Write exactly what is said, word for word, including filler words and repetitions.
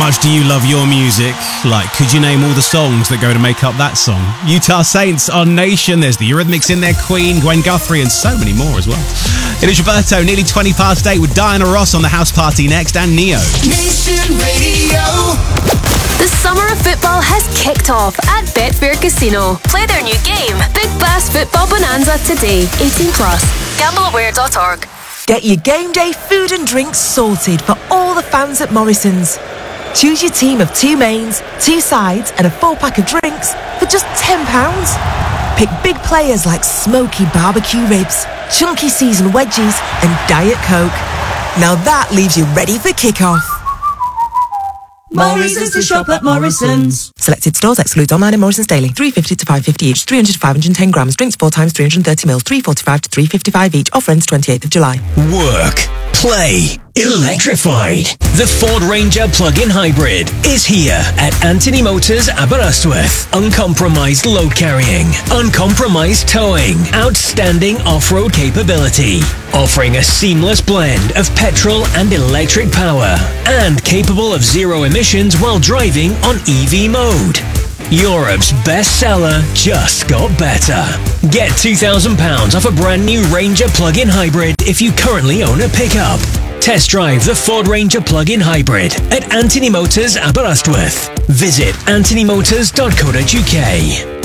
much do you love your music? Like, could you name all the songs that go to make up that song? Utah Saints on Nation. There's the Eurythmics in there, Queen, Gwen Guthrie, and so many more as well. It is Roberto, nearly twenty past eight, with Diana Ross on the house party next, and Neo. Nation Radio. The summer of football has kicked off at Betfair Casino. Play their new game, Big Bass Football Bonanza, today. eighteen plus. gamble aware dot org. Get your game day food and drinks sorted for all the fans at Morrison's. Choose your team of two mains, two sides and a full pack of drinks for just ten pounds. Pick big players like smoky barbecue ribs, chunky seasoned wedgies and Diet Coke. Now that leaves you ready for kick-off. Morrison's to shop at Morrison's. Selected stores excludes online and Morrison's daily. three fifty to five fifty each, three hundred to five hundred ten grams. Drinks four times three hundred thirty mils, three forty-five to three fifty-five each. Offer ends twenty-eighth of July. Work, play, electrified. The Ford Ranger plug-in hybrid is here at Anthony Motors Aberystwyth. Uncompromised load carrying, uncompromised towing, outstanding off-road capability, offering a seamless blend of petrol and electric power, and capable of zero emissions while driving on E V mode. Europe's bestseller just got better. Get two thousand pounds off a brand new Ranger plug-in hybrid if you currently own a pickup. Test drive the Ford Ranger plug-in hybrid at Anthony Motors Aberystwyth. Visit anthony motors dot co dot uk.